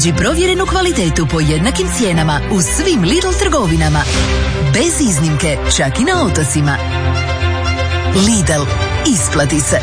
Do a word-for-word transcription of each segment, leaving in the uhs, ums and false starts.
Provjerenu kvalitetu po jednakim cijenama u svim Lidl trgovinama. Bez iznimke, čak i na otocima. Lidl, isplati se.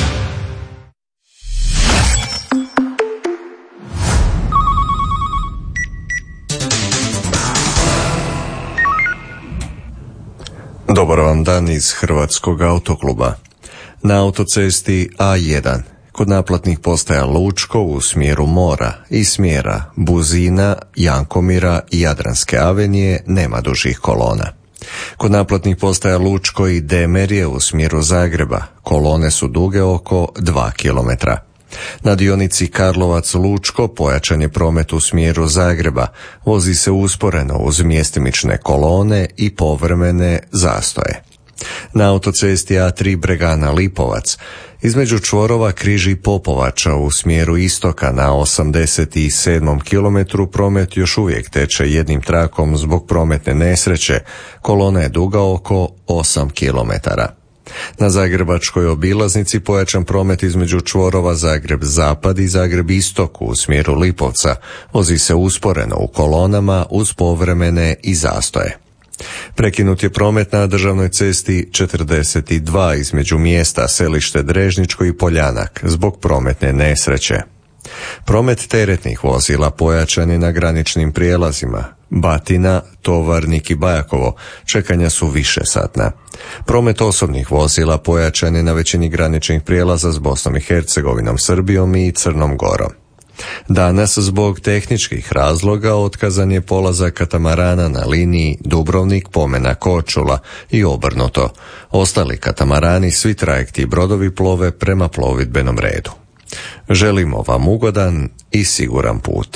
Dobar vam dan iz Hrvatskog autokluba. Na autocesti A jedan, kod naplatnih postaja Lučko u smjeru mora i smjera Buzina, Jankomira i Jadranske avenije nema dužih kolona. Kod naplatnih postaja Lučko i Demerje u smjeru Zagreba kolone su duge oko dva kilometra. Na dionici Karlovac-Lučko pojačan je promet u smjeru Zagreba, vozi se usporeno uz mjestimične kolone i povremene zastoje. Na autocesti A tri Bregana-Lipovac, između čvorova Križi Popovača u smjeru istoka na osamdeset sedmom kilometru promet još uvijek teče jednim trakom zbog prometne nesreće, kolona je duga oko osam kilometara. Na zagrebačkoj obilaznici pojačan promet između čvorova Zagreb-Zapad i Zagreb-Istok u smjeru Lipovca, vozi se usporeno u kolonama uz povremene i zastoje. Prekinut je promet na državnoj cesti četrdeset dva između mjesta Selište Drežničko i Poljanak zbog prometne nesreće. Promet teretnih vozila pojačan je na graničnim prijelazima Batina, Tovarnik i Bajakovo, čekanja su višesatna. Promet osobnih vozila pojačan je na većini graničnih prijelaza s Bosnom i Hercegovinom, Srbijom i Crnom Gorom. Danas zbog tehničkih razloga otkazan je polazak katamarana na liniji Dubrovnik-Pomena-Korčula i obrnuto. Ostali katamarani, svi trajekti i brodovi plove prema plovidbenom redu. Želimo vam ugodan i siguran put.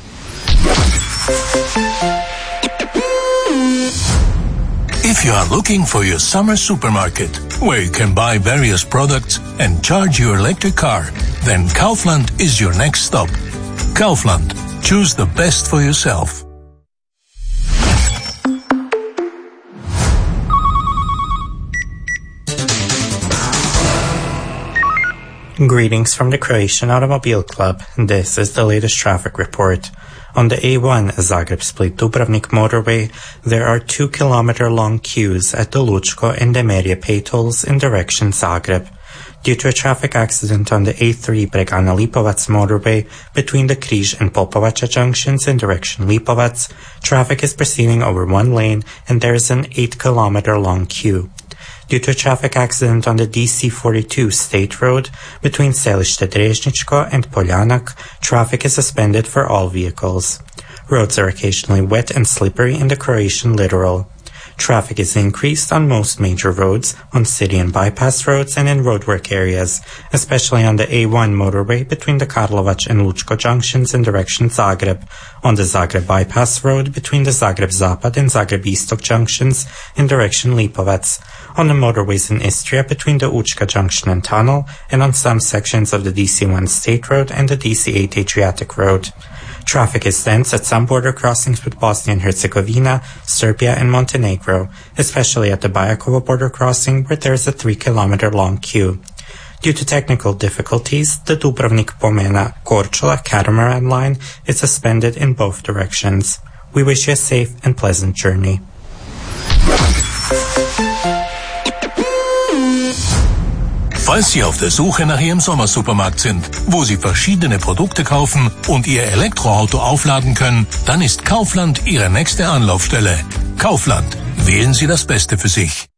If you are looking for your summer supermarket, where you can buy various products and charge your electric car, then Kaufland is your next stop. Kaufland. Choose the best for yourself. Greetings from the Croatian Automobile Club. This is the latest traffic report. On the A one Zagreb-Split-Dubrovnik motorway, there are two kilometer long queues at the Lučko and Demerje pay tolls in direction Zagreb. Due to a traffic accident on the A three Bregana-Lipovac motorway between the Križ and Popovača junctions in direction Lipovac, traffic is proceeding over one lane and there is an eight kilometer long queue. Due to a traffic accident on the D C forty-two State Road between Selište Drežničko and Poljanak, traffic is suspended for all vehicles. Roads are occasionally wet and slippery in the Croatian littoral. Traffic is increased on most major roads, on city and bypass roads, and in roadwork areas, especially on the A one motorway between the Karlovac and Lučko junctions in direction Zagreb, on the Zagreb bypass road between the Zagreb-Zapad and Zagreb-Istok junctions in direction Lipovac, on the motorways in Istria between the Učka junction and tunnel, and on some sections of the D C one State Road and the D C eight Adriatic Road. Traffic is dense at some border crossings with Bosnia and Herzegovina, Serbia and Montenegro, especially at the Bajakovo border crossing where there is a three kilometer long queue. Due to technical difficulties, the Dubrovnik-Pomena-Korčula catamaran line is suspended in both directions. We wish you a safe and pleasant journey. Falls Sie auf der Suche nach Ihrem Sommersupermarkt sind, wo Sie verschiedene Produkte kaufen und Ihr Elektroauto aufladen können, dann ist Kaufland Ihre nächste Anlaufstelle. Kaufland. Wählen Sie das Beste für sich.